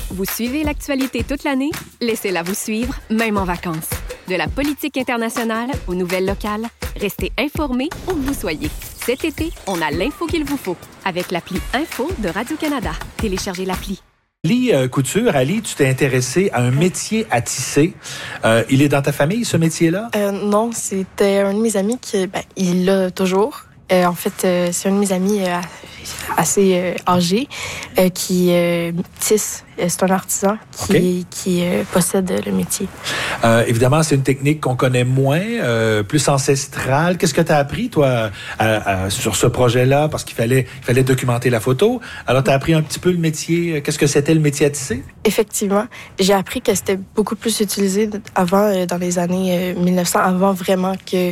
Vous suivez l'actualité toute l'année? Laissez-la vous suivre, même en vacances. De la politique internationale aux nouvelles locales, restez informés où que vous soyez. Cet été, on a l'info qu'il vous faut avec l'appli Info de Radio-Canada. Téléchargez l'appli. Ali Couture, Ali, tu t'es intéressé à un métier à tisser. Il est dans ta famille, ce métier-là? Non, c'était un de mes amis qui, il l'a toujours. En fait, c'est un de mes amis assez âgé qui tisse. C'est un artisan qui possède le métier. Évidemment, c'est une technique qu'on connaît moins, plus ancestrale. Qu'est-ce que tu as appris, toi, sur ce projet-là? Parce qu'il fallait documenter la photo. Alors, tu as appris un petit peu le métier. Qu'est-ce que c'était le métier à tisser? Effectivement. J'ai appris que c'était beaucoup plus utilisé avant, dans les années 1900, avant vraiment que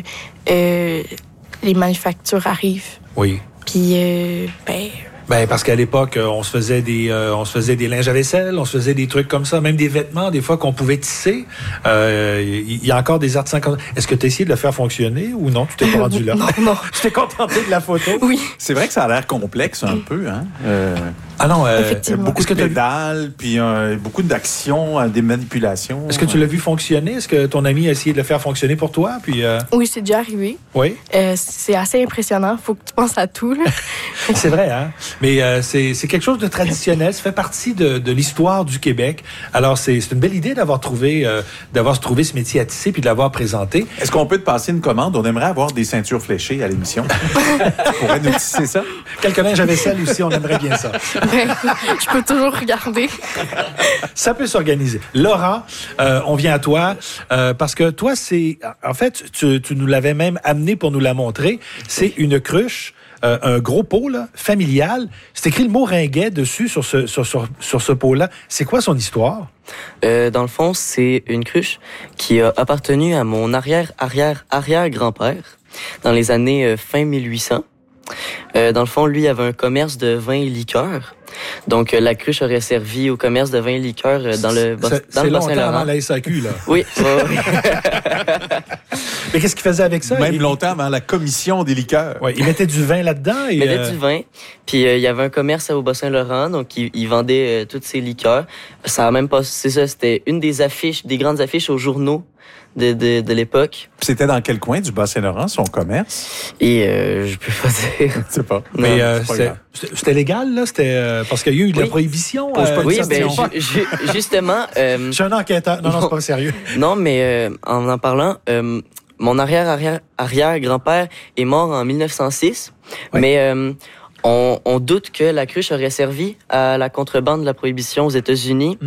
les manufactures arrivent. Oui. Puis, parce qu'à l'époque, on se faisait des linges à vaisselle, on se faisait des trucs comme ça, même des vêtements, des fois, qu'on pouvait tisser. Il y a encore des artisans comme ça. Est-ce que tu as essayé de le faire fonctionner ou non? Tu t'es pas rendu là? Non. Tu t'es contenté de la photo? Oui. C'est vrai que ça a l'air complexe un peu, hein? Beaucoup de pédales, puis beaucoup d'actions, des manipulations. Est-ce que tu l'as vu fonctionner? Est-ce que ton ami a essayé de le faire fonctionner pour toi? Puis, Oui, c'est déjà arrivé. Oui? C'est assez impressionnant. Faut que tu penses à tout, là. C'est vrai, hein? Mais c'est quelque chose de traditionnel. Ça fait partie de l'histoire du Québec. Alors, c'est une belle idée d'avoir trouvé ce métier à tisser puis de l'avoir présenté. Est-ce qu'on peut te passer une commande? On aimerait avoir des ceintures fléchées à l'émission. Tu pourrais nous tisser ça? Quelques linges à vaisselle aussi, on aimerait bien ça. Je peux toujours regarder. Ça peut s'organiser. Laurent, on vient à toi parce que toi, en fait, tu nous l'avais même amené pour nous la montrer. C'est une cruche. Un gros pot là, familial. C'est écrit le mot ringuet dessus sur ce pot-là. C'est quoi son histoire? Dans le fond, c'est une cruche qui a appartenu à mon arrière-grand-père dans les années fin 1800. Dans le fond, lui, il avait un commerce de vin et liqueurs. Donc, la cruche aurait servi au commerce de vin et liqueurs dans le bassin Laurent. C'est longtemps avant la SAQ, là. Oui. Mais qu'est-ce qu'il faisait avec ça? Même longtemps avant la commission des liqueurs. Oui, il mettait du vin là-dedans. Il mettait du vin. Puis, il y avait un commerce au Bas-Saint-Laurent. Donc, il vendait toutes ses liqueurs. Ça a même pas... C'est ça, c'était une des grandes affiches aux journaux de l'époque. C'était dans quel coin du Bas-Saint-Laurent, son commerce? Et je peux pas dire. Je sais pas. Mais c'était légal, là? C'était parce qu'il y a eu de la prohibition. Justement... Je suis un enquêteur. Non, c'est pas sérieux. Non, mais en parlant... mon arrière-grand-père est mort en 1906, ouais. Mais on doute que la cruche aurait servi à la contrebande de la prohibition aux États-Unis.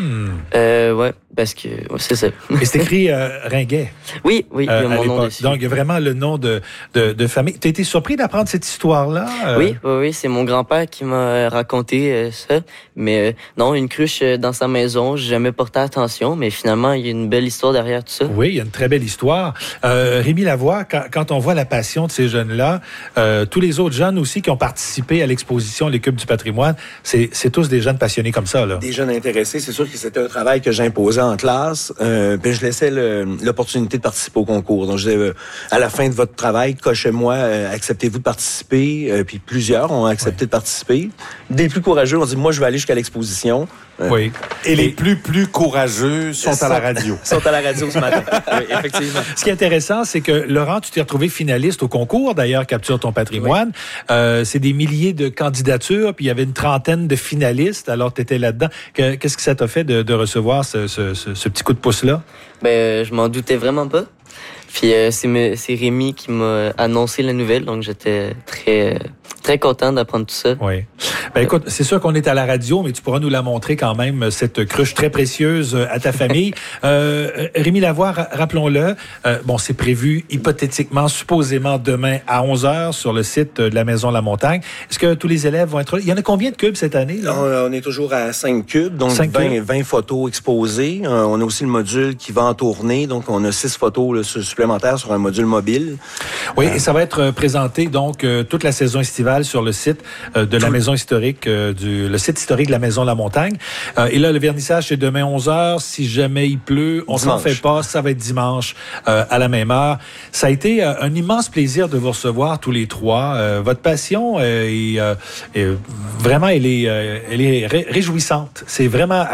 Ouais, parce que c'est ça. Et c'est écrit Ringuet. Oui, il y a mon nom dessus. Donc, il y a vraiment le nom de famille. T'as été surpris d'apprendre cette histoire-là? Oui, c'est mon grand-père qui m'a raconté ça. Mais non, une cruche dans sa maison, j'ai jamais porté attention, mais finalement, il y a une belle histoire derrière tout ça. Oui, il y a une très belle histoire. Rémi Lavoie, quand on voit la passion de ces jeunes-là, tous les autres jeunes aussi qui ont participé à l'exposition Les Cubes du patrimoine, c'est tous des jeunes passionnés comme ça, là. Des jeunes intéressés. C'est sûr que c'était un travail que j'imposais en classe. Puis je laissais l'opportunité de participer au concours. Donc, je disais, à la fin de votre travail, cochez-moi, acceptez-vous de participer? Puis plusieurs ont accepté de participer. Des plus courageux ont dit, moi, je vais aller jusqu'à l'exposition. Oui. Et les plus courageux sont à la radio. Sont à la radio ce matin. Oui, effectivement. Ce qui est intéressant, c'est que, Laurent, tu t'es retrouvé finaliste au concours, d'ailleurs, Capture ton patrimoine. Oui. C'est des milliers de candidatures, puis il y avait une trentaine de finalistes, alors tu étais là-dedans. Qu'est-ce que ça t'a fait de recevoir ce petit coup de pouce-là? Je m'en doutais vraiment pas. Puis c'est Rémi qui m'a annoncé la nouvelle, donc j'étais très content d'apprendre tout ça. Oui. Écoute, c'est sûr qu'on est à la radio, mais tu pourras nous la montrer quand même, cette cruche très précieuse à ta famille. Rémi Lavoie, rappelons-le, c'est prévu hypothétiquement, supposément demain à 11h sur le site de la Maison La Montagne. Est-ce que tous les élèves vont être là? Il y en a combien de cubes cette année, là? On est toujours à 5 cubes, donc 20 photos exposées. On a aussi le module qui va en tournée, donc on a 6 photos là, supplémentaires sur un module mobile. Oui, et ça va être présenté donc toute la saison estivale sur le site de la Maison historique, le site historique de la Maison La Montagne. Et là, le vernissage, c'est demain 11h. Si jamais il pleut, on s'en fait pas, ça va être dimanche à la même heure. Ça a été un immense plaisir de vous recevoir tous les trois. Votre passion, vraiment, elle est réjouissante. C'est vraiment